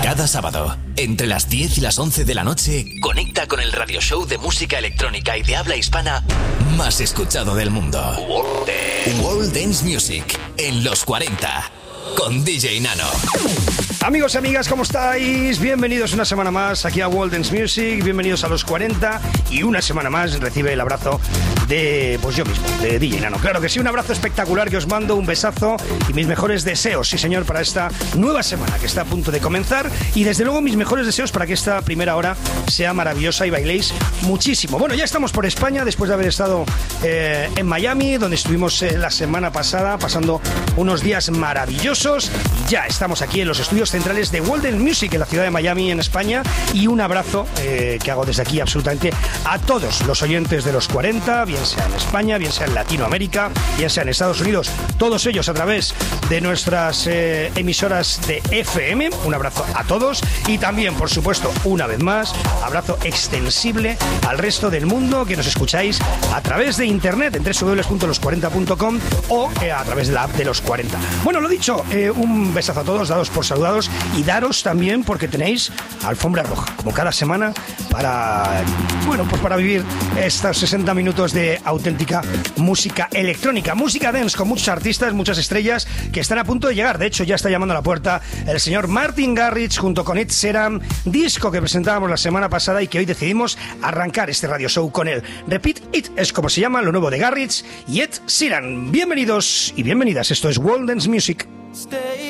Cada sábado, entre las 10 y las 11 de la noche, conecta con el radio show de música electrónica y de habla hispana más escuchado del mundo. World Dance Music, en los 40, con DJ Nano. Amigos y amigas, ¿cómo estáis? Bienvenidos una semana más aquí a World Dance Music, bienvenidos a los 40 y una semana más recibe el abrazo de, pues yo mismo, de DJ Nano. Claro que sí, un abrazo espectacular que os mando, un besazo y mis mejores deseos, sí señor, para esta nueva semana que está a punto de comenzar y desde luego mis mejores deseos para que esta primera hora sea maravillosa y bailéis muchísimo. Bueno, ya estamos por España después de haber estado en Miami, donde estuvimos la semana pasada pasando unos días maravillosos. Ya estamos aquí en los estudios centrales de World Dance Music en la ciudad de Miami, en España, y un abrazo que hago desde aquí absolutamente a todos los oyentes de los 40, bien sea en España, bien sea en Latinoamérica, bien sea en Estados Unidos, todos ellos a través de nuestras emisoras de FM. Un abrazo a todos y también, por supuesto, una vez más, abrazo extensible al resto del mundo que nos escucháis a través de internet en www.los40.com o a través de la app de los 40. Bueno, lo dicho, un besazo a todos, dados por saludados, y daros también porque tenéis alfombra roja, como cada semana, para, bueno, pues para vivir estos 60 minutos de auténtica música electrónica, música dance, con muchos artistas, muchas estrellas que están a punto de llegar. De hecho, ya está llamando a la puerta el señor Martin Garrix junto con Ed Sheeran, disco que presentábamos la semana pasada y que hoy decidimos arrancar este radio show con él. Repeat It es como se llama lo nuevo de Garrix y Ed Sheeran. Bienvenidos y bienvenidas, esto es World Dance Music.